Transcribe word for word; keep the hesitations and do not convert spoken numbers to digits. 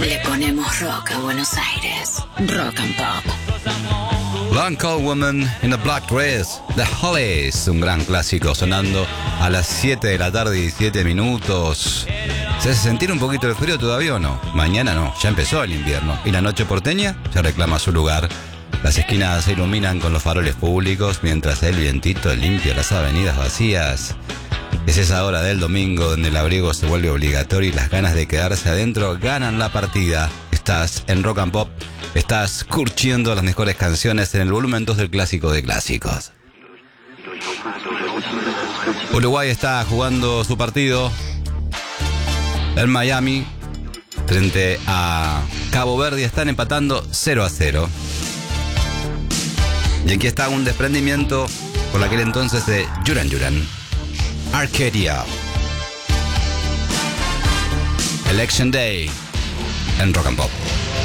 Le ponemos rock a Buenos Aires. Rock and Pop. Long Cold Woman in a Black Dress, The Hollies, un gran clásico sonando a las siete de la tarde y diecisiete minutos. ¿Se hace sentir un poquito el frío todavía o no? Mañana no, ya empezó el invierno y la noche porteña ya reclama su lugar. Las esquinas se iluminan con los faroles públicos mientras el vientito limpia las avenidas vacías. Es esa hora del domingo donde el abrigo se vuelve obligatorio y las ganas de quedarse adentro ganan la partida. Estás en Rock and Pop, estás curtiendo las mejores canciones en el volumen dos del clásico de clásicos. Uruguay está jugando su partido en Miami frente a Cabo Verde, están empatando cero a cero. Y aquí está un desprendimiento por aquel entonces de Duran Duran, Arcadia. Election Day en Rock and Pop.